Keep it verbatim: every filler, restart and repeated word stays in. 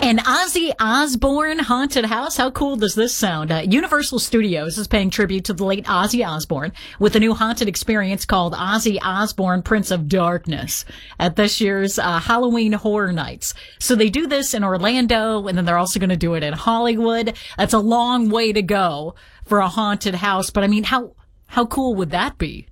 An Ozzy Osbourne haunted house? How cool does this sound? Uh, Universal Studios is paying tribute to the late Ozzy Osbourne with a new haunted experience called Ozzy Osbourne Prince of Darkness at this year's uh, Halloween Horror Nights. So they do this in Orlando, and then they're also going to do it in Hollywood. That's a long way to go for a haunted house, but I mean, how how cool would that be?